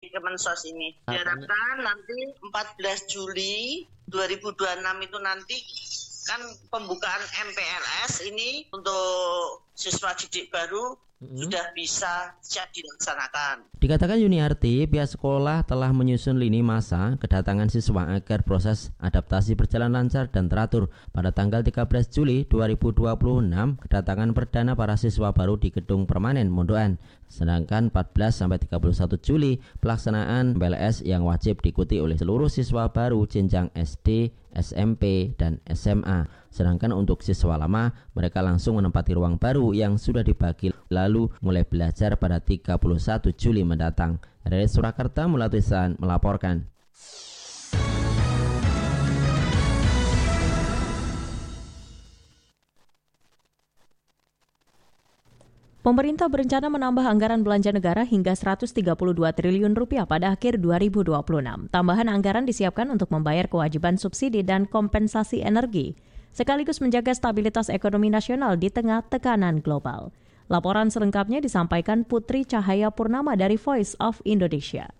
Kemensos ini. Diharapkan nanti 14 Juli 2026 itu nanti kan pembukaan MPLS ini untuk siswa didik baru sudah bisa siap dilaksanakan. Dikatakan Yuniarti, pihak sekolah telah menyusun lini masa kedatangan siswa agar proses adaptasi berjalan lancar dan teratur. Pada tanggal 13 Juli 2026, kedatangan perdana para siswa baru di gedung permanen Mondokan. Sedangkan 14-31 Juli, pelaksanaan MPLS yang wajib diikuti oleh seluruh siswa baru jenjang SD, SMP, dan SMA. Sedangkan untuk siswa lama, mereka langsung menempati ruang baru yang sudah dibagi lalu mulai belajar pada 31 Juli mendatang. Dari Surakarta, Mulatuisan melaporkan. Pemerintah berencana menambah anggaran belanja negara hingga 132 triliun rupiah pada akhir 2026. Tambahan anggaran disiapkan untuk membayar kewajiban subsidi dan kompensasi energi, sekaligus menjaga stabilitas ekonomi nasional di tengah tekanan global. Laporan selengkapnya disampaikan Putri Cahaya Purnama dari Voice of Indonesia.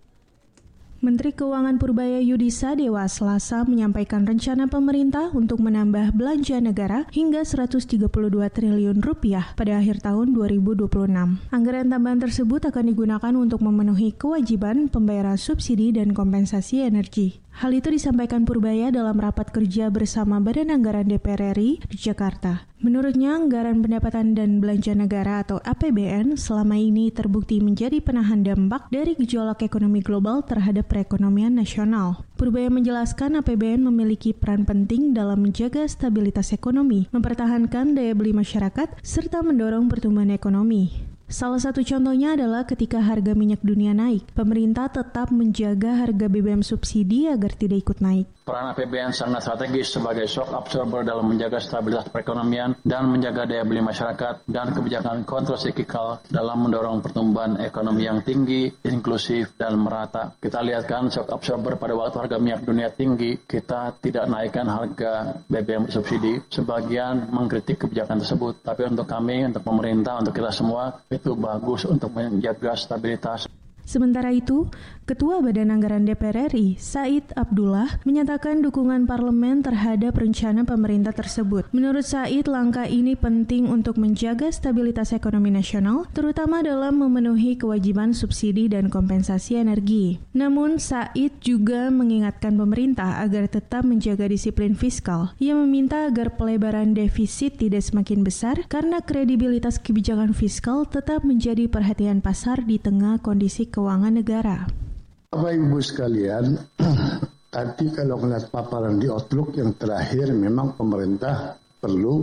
Menteri Keuangan Purbaya Yudhisa Dewa Selasa menyampaikan rencana pemerintah untuk menambah belanja negara hingga 132 triliun rupiah pada akhir tahun 2026. Anggaran tambahan tersebut akan digunakan untuk memenuhi kewajiban pembayaran subsidi dan kompensasi energi. Hal itu disampaikan Purbaya dalam rapat kerja bersama Badan Anggaran DPR RI di Jakarta. Menurutnya, anggaran pendapatan dan belanja negara atau APBN selama ini terbukti menjadi penahan dampak dari gejolak ekonomi global terhadap perekonomian nasional. Purbaya menjelaskan APBN memiliki peran penting dalam menjaga stabilitas ekonomi, mempertahankan daya beli masyarakat, serta mendorong pertumbuhan ekonomi. Salah satu contohnya adalah ketika harga minyak dunia naik, pemerintah tetap menjaga harga BBM subsidi agar tidak ikut naik. Peran APBN sangat strategis sebagai shock absorber dalam menjaga stabilitas perekonomian dan menjaga daya beli masyarakat dan kebijakan kontrasiklikal dalam mendorong pertumbuhan ekonomi yang tinggi, inklusif, dan merata. Kita lihat kan shock absorber pada waktu harga minyak dunia tinggi, kita tidak naikkan harga BBM subsidi. Sebagian mengkritik kebijakan tersebut, tapi untuk kami, untuk pemerintah, untuk kita semua, itu bagus untuk menjaga stabilitas. Sementara itu, Ketua Badan Anggaran DPR RI, Said Abdullah, menyatakan dukungan parlemen terhadap rencana pemerintah tersebut. Menurut Said, langkah ini penting untuk menjaga stabilitas ekonomi nasional, terutama dalam memenuhi kewajiban subsidi dan kompensasi energi. Namun, Said juga mengingatkan pemerintah agar tetap menjaga disiplin fiskal. Ia meminta agar pelebaran defisit tidak semakin besar karena kredibilitas kebijakan fiskal tetap menjadi perhatian pasar di tengah kondisi keuangan negara. Bapak Ibu sekalian, tadi kalau melihat paparan di Outlook yang terakhir memang pemerintah perlu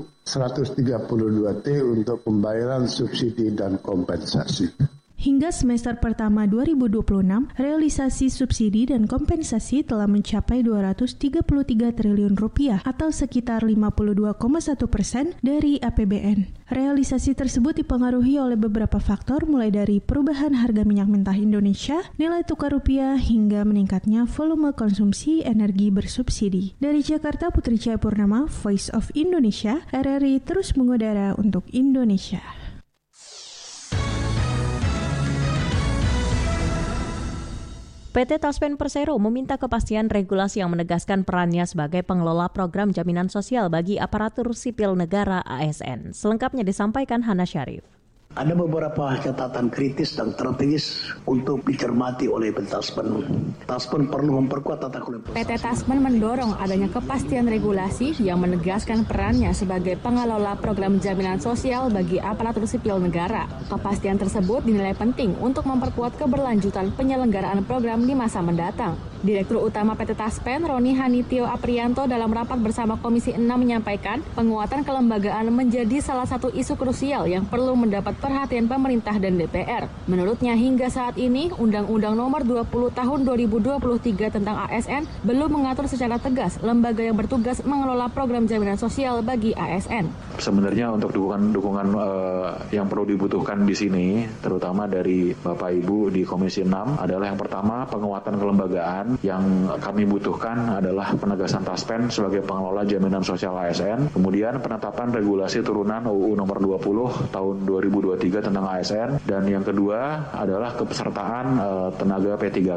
132T untuk pembayaran subsidi dan kompensasi. Hingga semester pertama 2026, realisasi subsidi dan kompensasi telah mencapai 233 triliun rupiah atau sekitar 52,1% dari APBN. Realisasi tersebut dipengaruhi oleh beberapa faktor mulai dari perubahan harga minyak mentah Indonesia, nilai tukar rupiah, hingga meningkatnya volume konsumsi energi bersubsidi. Dari Jakarta, Putri Cahaya Purnama, Voice of Indonesia, RRI terus mengudara untuk Indonesia. PT Taspen Persero meminta kepastian regulasi yang menegaskan perannya sebagai pengelola program jaminan sosial bagi aparatur sipil negara ASN. Selengkapnya disampaikan Hana Syarif. Ada beberapa catatan kritis dan strategis untuk dicermati oleh PT Taspen. Taspen perlu memperkuat tata kelola. PT Taspen mendorong adanya kepastian regulasi yang menegaskan perannya sebagai pengelola program jaminan sosial bagi aparatur sipil negara. Kepastian tersebut dinilai penting untuk memperkuat keberlanjutan penyelenggaraan program di masa mendatang. Direktur Utama PT Taspen, Roni Hanitio Aprianto, dalam rapat bersama Komisi 6 menyampaikan penguatan kelembagaan menjadi salah satu isu krusial yang perlu mendapat perhatian pemerintah dan DPR. Menurutnya, hingga saat ini, Undang-Undang Nomor 20 Tahun 2023 tentang ASN belum mengatur secara tegas lembaga yang bertugas mengelola program jaminan sosial bagi ASN. Sebenarnya untuk dukungan yang perlu dibutuhkan di sini, terutama dari Bapak Ibu di Komisi 6, adalah yang pertama, penguatan kelembagaan. Yang kami butuhkan adalah penegasan Taspen sebagai pengelola jaminan sosial ASN, kemudian penetapan regulasi turunan UU Nomor 20 Tahun 2023 tentang ASN, dan yang kedua adalah kepesertaan tenaga P3K